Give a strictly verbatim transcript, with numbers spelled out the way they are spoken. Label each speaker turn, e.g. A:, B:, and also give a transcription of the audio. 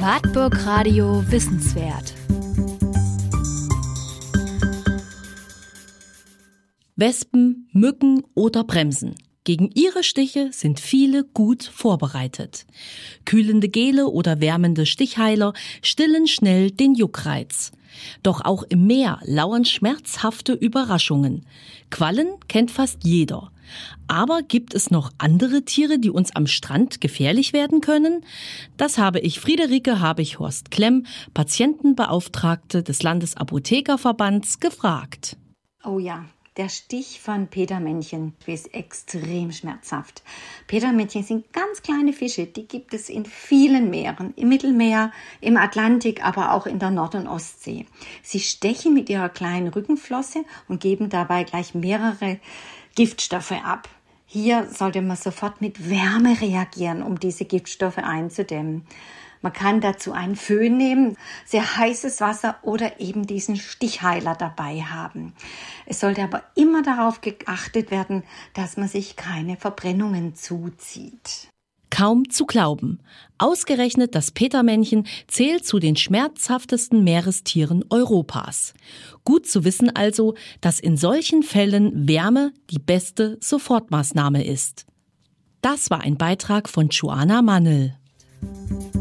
A: Wartburg Radio Wissenswert.
B: Wespen, Mücken oder Bremsen. Gegen ihre Stiche sind viele gut vorbereitet. Kühlende Gele oder wärmende Stichheiler stillen schnell den Juckreiz. Doch auch im Meer lauern schmerzhafte Überraschungen. Quallen kennt fast jeder. Aber gibt es noch andere Tiere, die uns am Strand gefährlich werden können? Das habe ich Friederike Habich-Horst-Klemm, Patientenbeauftragte des Landesapothekerverbands, gefragt.
C: Oh ja. Der Stich von Petermännchen ist extrem schmerzhaft. Petermännchen sind ganz kleine Fische, die gibt es in vielen Meeren, im Mittelmeer, im Atlantik, aber auch in der Nord- und Ostsee. Sie stechen mit ihrer kleinen Rückenflosse und geben dabei gleich mehrere Giftstoffe ab. Hier sollte man sofort mit Wärme reagieren, um diese Giftstoffe einzudämmen. Man kann dazu einen Föhn nehmen, sehr heißes Wasser oder eben diesen Stichheiler dabei haben. Es sollte aber immer darauf geachtet werden, dass man sich keine Verbrennungen zuzieht.
B: Kaum zu glauben. Ausgerechnet das Petermännchen zählt zu den schmerzhaftesten Meerestieren Europas. Gut zu wissen also, dass in solchen Fällen Wärme die beste Sofortmaßnahme ist. Das war ein Beitrag von Joanna Mannel.